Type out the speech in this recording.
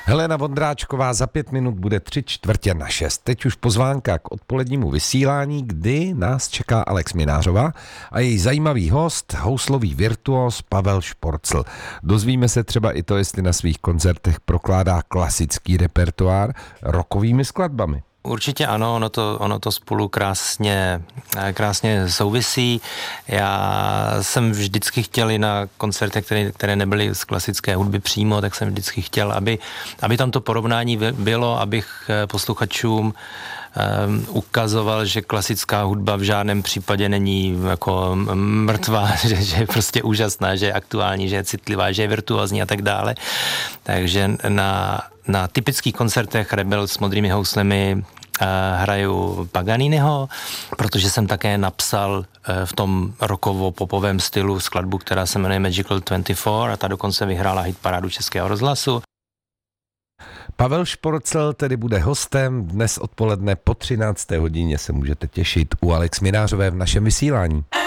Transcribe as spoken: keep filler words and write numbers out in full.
Helena Vondráčková za pět minut bude tři čtvrtě na šest. Teď už pozvánka k odpolednímu vysílání, kdy nás čeká Alex Minářová a její zajímavý host, houslový virtuos Pavel Šporcl. Dozvíme se třeba i to, jestli na svých koncertech prokládá klasický repertoár rockovými skladbami. Určitě ano, ono to, ono to spolu krásně, krásně souvisí. Já jsem vždycky chtěl i na koncertech, které, které nebyly z klasické hudby přímo, tak jsem vždycky chtěl, aby, aby tam to porovnání bylo, abych posluchačům um, ukazoval, že klasická hudba v žádném případě není jako mrtvá, že, že je prostě úžasná, že je aktuální, že je citlivá, že je virtuózní a tak dále. Takže na Na typických koncertech Rebel s modrými houslemi uh, hraju Paganiniho, protože jsem také napsal uh, v tom rockovo-popovém stylu skladbu, která se jmenuje Magical dvacet čtyři a ta dokonce vyhrála hitparádu Českého rozhlasu. Pavel Šporcl tedy bude hostem. Dnes odpoledne po třinácté hodině se můžete těšit u Alex Minářové v našem vysílání.